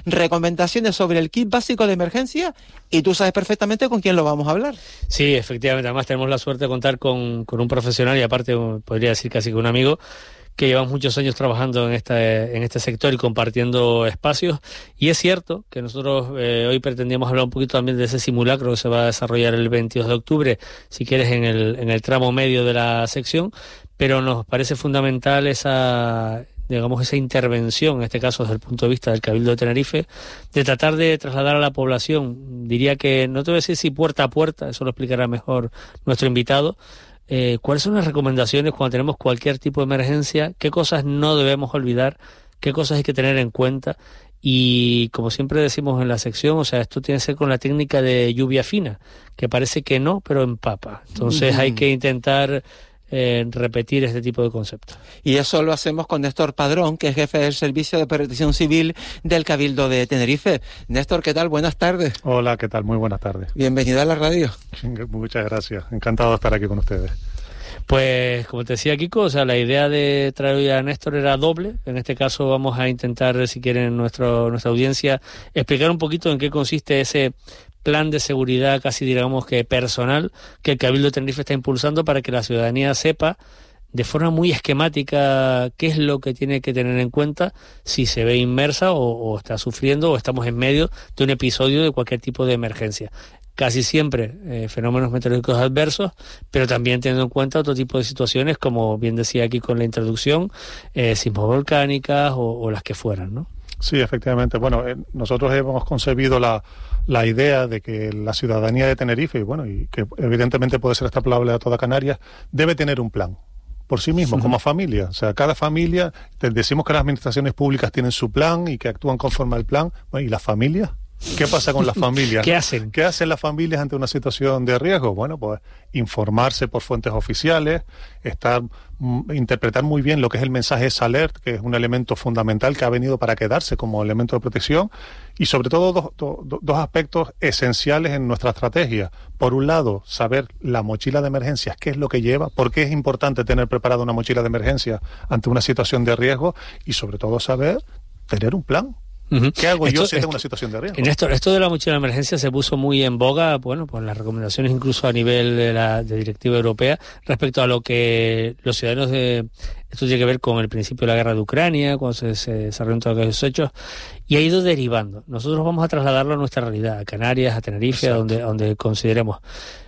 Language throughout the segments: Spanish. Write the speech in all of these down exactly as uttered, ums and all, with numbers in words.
recomendaciones sobre el kit básico de emergencia y tú sabes perfectamente con quién lo vamos a hablar. Sí, efectivamente, además tenemos la suerte de contar con, con un profesional y aparte podría decir casi que un amigo, que llevamos muchos años trabajando en este, en este sector y compartiendo espacios. Y es cierto que nosotros eh, hoy pretendíamos hablar un poquito también de ese simulacro que se va a desarrollar el veintidós de octubre, si quieres, en el, en el tramo medio de la sección, pero nos parece fundamental esa, digamos, esa intervención, en este caso desde el punto de vista del Cabildo de Tenerife, de tratar de trasladar a la población, diría que, no te voy a decir si puerta a puerta, eso lo explicará mejor nuestro invitado, Eh, ¿cuáles son las recomendaciones cuando tenemos cualquier tipo de emergencia? ¿Qué cosas no debemos olvidar? ¿Qué cosas hay que tener en cuenta? Y como siempre decimos en la sección, o sea, esto tiene que ser con la técnica de lluvia fina, que parece que no, pero empapa. Entonces uh-huh. hay que intentar eh, repetir este tipo de conceptos. Y eso lo hacemos con Néstor Padrón, que es jefe del Servicio de Protección Civil del Cabildo de Tenerife. Néstor, ¿qué tal? Buenas tardes. Hola, ¿qué tal? Muy buenas tardes. Bienvenido a la radio. Muchas gracias. Encantado de estar aquí con ustedes. Pues, como te decía Kiko, o sea, la idea de traer hoy a Néstor era doble. En este caso vamos a intentar, si quieren, nuestro, nuestra audiencia, explicar un poquito en qué consiste ese plan de seguridad casi, digamos, que personal que el Cabildo de Tenerife está impulsando para que la ciudadanía sepa de forma muy esquemática qué es lo que tiene que tener en cuenta si se ve inmersa o, o está sufriendo o estamos en medio de un episodio de cualquier tipo de emergencia. Casi siempre eh, fenómenos meteorológicos adversos, pero también teniendo en cuenta otro tipo de situaciones, como bien decía aquí con la introducción, eh, sismovolcánicas o, o las que fueran, ¿no? Sí, efectivamente. Bueno, eh, nosotros hemos concebido la, la idea de que la ciudadanía de Tenerife, y bueno, y que evidentemente puede ser extrapolable a toda Canarias, debe tener un plan por sí mismo, uh-huh. como familia. O sea, cada familia, te decimos que las administraciones públicas tienen su plan y que actúan conforme al plan. Bueno, ¿y las familias? ¿Qué pasa con las familias? ¿Qué hacen? ¿Qué hacen las familias ante una situación de riesgo? Bueno, pues informarse por fuentes oficiales, estar m- interpretar muy bien lo que es el mensaje S Alert, que es un elemento fundamental que ha venido para quedarse como elemento de protección, y sobre todo dos, do, do, dos aspectos esenciales en nuestra estrategia. Por un lado, saber la mochila de emergencias, qué es lo que lleva, por qué es importante tener preparada una mochila de emergencias ante una situación de riesgo, y sobre todo saber tener un plan. Uh-huh. ¿Qué hago esto, yo si esto, tengo una situación de riesgo? En esto, esto de la mochila de emergencia se puso muy en boga, bueno, por las recomendaciones incluso a nivel de la de directiva europea respecto a lo que los ciudadanos de... Esto tiene que ver con el principio de la guerra de Ucrania, cuando se, se desarrollaron todos aquellos hechos, y ha ido derivando. Nosotros vamos a trasladarlo a nuestra realidad, a Canarias, a Tenerife, a donde, a donde consideremos.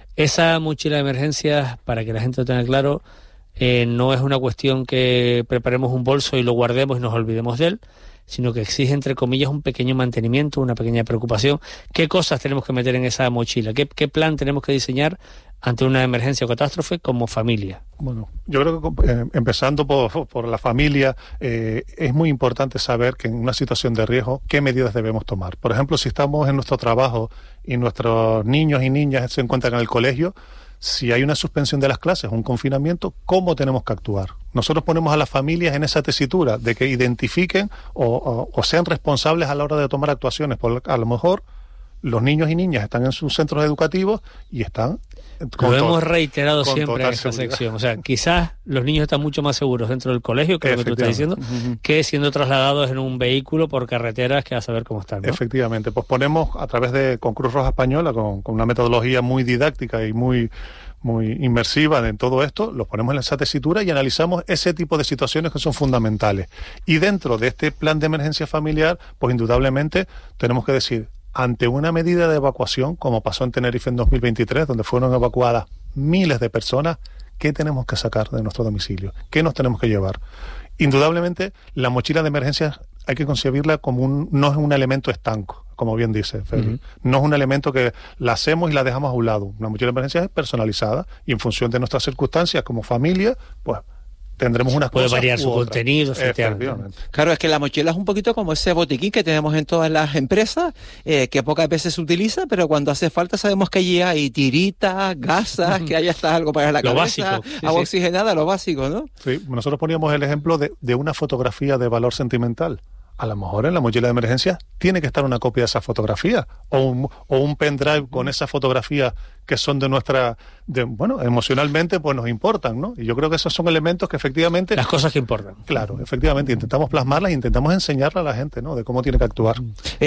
Esa mochila de emergencias, para que la gente lo tenga claro, eh, no es una cuestión que preparemos un bolso y lo guardemos y nos olvidemos de él, sino que exige, entre comillas, un pequeño mantenimiento, una pequeña preocupación. ¿Qué cosas tenemos que meter en esa mochila? ¿Qué, qué plan tenemos que diseñar ante una emergencia o catástrofe como familia? Bueno, yo creo que eh, empezando por, por la familia, eh, es muy importante saber que en una situación de riesgo, qué medidas debemos tomar. Por ejemplo, si estamos en nuestro trabajo y nuestros niños y niñas se encuentran en el colegio, si hay una suspensión de las clases, un confinamiento, ¿cómo tenemos que actuar? Nosotros ponemos a las familias en esa tesitura de que identifiquen o, o, o sean responsables a la hora de tomar actuaciones. Por, a lo mejor los niños y niñas están en sus centros educativos y están... Lo hemos reiterado siempre en esta seguridad. Sección. O sea, quizás los niños están mucho más seguros dentro del colegio, que es lo que tú estás diciendo, uh-huh. que siendo trasladados en un vehículo por carreteras que a saber cómo están, ¿no? Efectivamente. Pues ponemos a través de con Cruz Roja Española, con, con una metodología muy didáctica y muy... muy inmersiva en todo esto, los ponemos en esa tesitura y analizamos ese tipo de situaciones que son fundamentales. Y dentro de este plan de emergencia familiar, pues indudablemente tenemos que decir, ante una medida de evacuación, como pasó en Tenerife en dos mil veintitrés, donde fueron evacuadas miles de personas, ¿qué tenemos que sacar de nuestro domicilio? ¿Qué nos tenemos que llevar? Indudablemente, la mochila de emergencias hay que concebirla como un, no es un elemento estanco, como bien dice Félix. Uh-huh. No es un elemento que la hacemos y la dejamos a un lado. Una mochila de emergencias es personalizada y en función de nuestras circunstancias como familia, pues tendremos unas Puede cosas. Puede variar su otras. contenido, efectivamente. Claro, es que la mochila es un poquito como ese botiquín que tenemos en todas las empresas, eh, que pocas veces se utiliza, pero cuando hace falta sabemos que allí hay tiritas, gasas, que haya hasta algo para la lo cabeza, básico, sí, agua sí. oxigenada, lo básico, ¿no? Sí, nosotros poníamos el ejemplo de, de una fotografía de valor sentimental. A lo mejor en la mochila de emergencia tiene que estar una copia de esa fotografía o un, o un pendrive con esa fotografía que son de nuestra, de, bueno, emocionalmente pues nos importan, ¿no? Y yo creo que esos son elementos que efectivamente... Las cosas que importan. Claro, efectivamente, intentamos plasmarlas e intentamos enseñarle a la gente, ¿no? De cómo tiene que actuar.